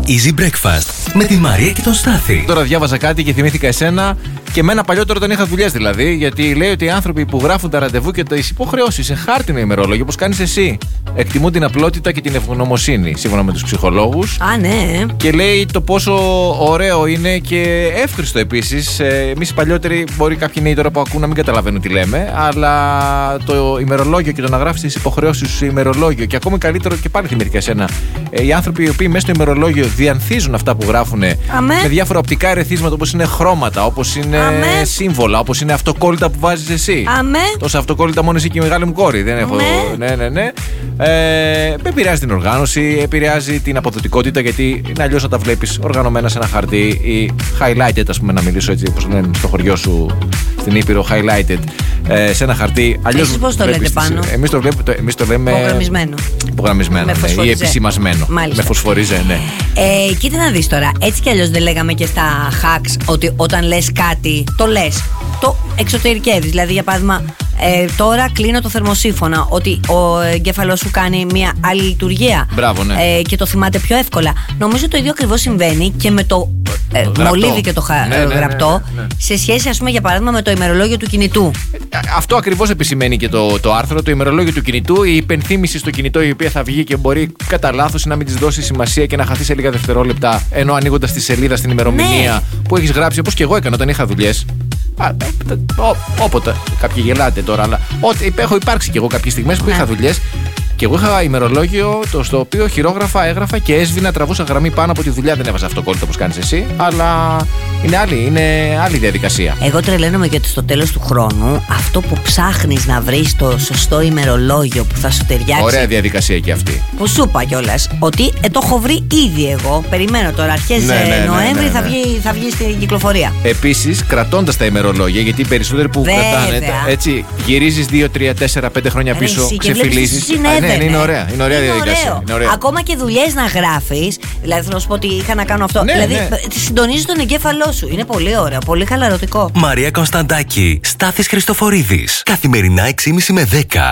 Easy Breakfast με τη Μαρία και τον Στάθη. Τώρα διάβαζα κάτι και θυμήθηκα εσένα και εμένα παλιότερα όταν είχα δουλειές δηλαδή. Γιατί λέει ότι οι άνθρωποι που γράφουν τα ραντεβού και τις υποχρεώσεις σε χάρτινο ημερολόγιο, όπως κάνεις εσύ, εκτιμούν την απλότητα και την ευγνωμοσύνη, σύμφωνα με τους ψυχολόγους. Α, ναι. Και λέει το πόσο ωραίο είναι και εύχριστο επίσης. Εμείς οι παλιότεροι, μπορεί κάποιοι νέοι τώρα που ακούν να μην καταλαβαίνουν τι λέμε, αλλά το ημερολόγιο και το να γράφεις τις υποχρεώσεις σου σε ημερολόγιο, και ακόμη καλύτερο, και πάλι θυμήθηκα εσένα, οι άνθρωποι οι οποίοι μέσα στο ημερολόγιο διανθίζουν αυτά που γράφουν με διάφορα οπτικά ερεθίσματα, όπως είναι χρώματα, όπως είναι σύμβολα, όπως είναι αυτοκόλλητα που βάζεις εσύ. Τόσα αυτοκόλλητα μόνο εσύ και η μεγάλη μου κόρη. Δεν έχω. Ναι. Επηρεάζει την οργάνωση, επηρεάζει την αποδοτικότητα, γιατί είναι αλλιώς να τα βλέπεις οργανωμένα σε ένα χαρτί ή highlighted, ας πούμε, να μιλήσω έτσι όπως λένε στο χωριό σου στην Ήπειρο, highlighted, σε ένα χαρτί. Εσείς πώς το λέτε πάνω? Εμείς το λέμε υπογραμμισμένο ή επισημασμένο. Μάλιστα. Με φωσφορίζε, ναι. Κοίτα να δεις τώρα, έτσι κι αλλιώς δεν λέγαμε και στα hacks ότι όταν λες κάτι, το λες, το εξωτερικεύεις. Δηλαδή, για παράδειγμα, τώρα κλείνω το θερμοσύφωνα, ότι ο εγκέφαλος σου κάνει μια άλλη λειτουργία. Μπράβο, ναι. Και το θυμάται πιο εύκολα. Νομίζω το ίδιο ακριβώς συμβαίνει και με το μολύβι και το γραπτό, σε σχέση, ας πούμε, για παράδειγμα, με το ημερολόγιο του κινητού. Αυτό ακριβώς επισημαίνει και το άρθρο, το ημερολόγιο του κινητού, η υπενθύμηση στο κινητό, η οποία θα βγει και μπορεί κατά λάθος να μην της δώσει σημασία και να χαθεί σε λίγα δευτερόλεπτα, ενώ ανοίγοντας τη σελίδα στην ημερομηνία που έχεις γράψει, όπως και εγώ έκανα όταν είχα δουλειές. Όποτε. Κάποιοι γελάτε τώρα, αλλά έχω υπάρξει κι εγώ κάποιες στιγμές που είχα δουλειές και εγώ είχα ημερολόγιο στο οποίο χειρόγραφα, έγραφα και έσβηνα, τραβούσα γραμμή πάνω από τη δουλειά. Δεν έβαζα αυτοκόλλητα όπως κάνεις εσύ, αλλά είναι άλλη διαδικασία. Εγώ τρελαίνομαι γιατί στο τέλος του χρόνου αυτό που ψάχνεις να βρεις το σωστό ημερολόγιο που θα σου ταιριάξει. Ωραία διαδικασία και αυτή. Που σου είπα κιόλας ότι το έχω βρει ήδη εγώ. Περιμένω τώρα, αρχές Νοέμβρη θα βγει στην κυκλοφορία. Επίσης, κρατώντας τα ημερολόγια, γιατί οι περισσότεροι που κρατάνε, έτσι, γυρίζεις 2, 3, 4, 5 χρόνια πίσω, ξεφυλίζεις. Ναι, είναι ωραία διαδικασία. Ακόμα και δουλειές να γράφεις. Δηλαδή, θέλω να σου πω ότι είχα να κάνω αυτό. Δηλαδή, συντονίζεις τον εγκέφαλό σου. Είναι πολύ ωραίο, πολύ χαλαρωτικό. Μαρία Κωνσταντάκη, Στάθης Χριστοφορίδης. Καθημερινά 6:30 με 10.